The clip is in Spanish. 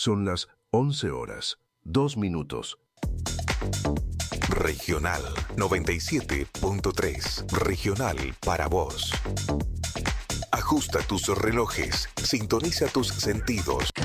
Son las 11 horas, 2 minutos. Regional 97.3. Regional para vos. Ajusta tus relojes, sintoniza tus sentidos.